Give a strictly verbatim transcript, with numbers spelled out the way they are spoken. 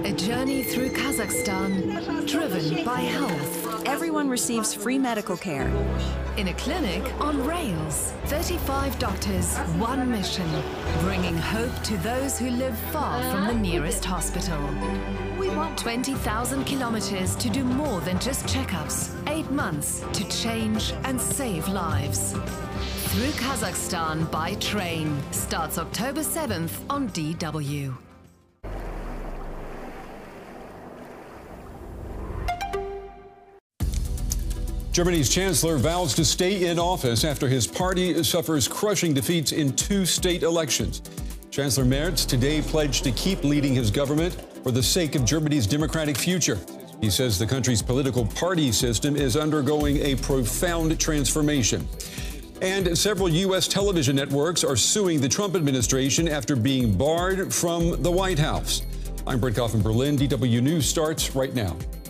A journey through Kazakhstan, driven by health. Everyone receives free medical care. In a clinic on rails. thirty-five doctors, one mission. Bringing hope to those who live far from the nearest hospital. We want twenty thousand kilometers to do more than just checkups. Eight months to change and save lives. Through Kazakhstan by train. Starts October seventh on D W. Germany's chancellor vows to stay in office after his party suffers crushing defeats in two state elections. Chancellor Merz today pledged to keep leading his government for the sake of Germany's democratic future. He says the country's political party system is undergoing a profound transformation. And several U S television networks are suing the Trump administration after being barred from the White House. I'm Brett Goff in Berlin. D W News starts right now.